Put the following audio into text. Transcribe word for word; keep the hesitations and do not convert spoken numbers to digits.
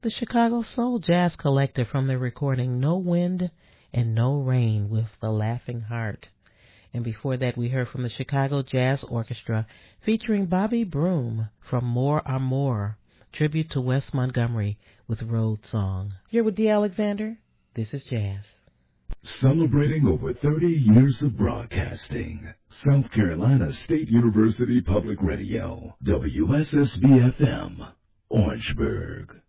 the Chicago Soul Jazz Collective from their recording No Wind and No Rain with The Laughing Heart. And before that, we heard from the Chicago Jazz Orchestra featuring Bobby Broom from More Are More, tribute to Wes Montgomery with Road Song. Here with Dee Alexander, this is Jazz. Celebrating over thirty years of broadcasting, South Carolina State University Public Radio, W S S B F M, Orangeburg.